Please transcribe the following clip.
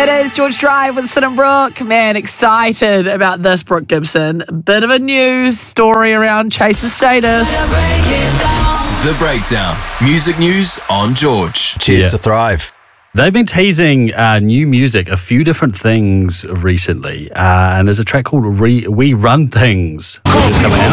It is George Drive with Sid and Brooke. Man, excited about this, Brooke Gibson. Bit of a news story around Chase's status. The Breakdown. Music news on George. Cheers to Thrive. They've been teasing new music, a few different things recently. And there's a track called We Run Things, which is coming out.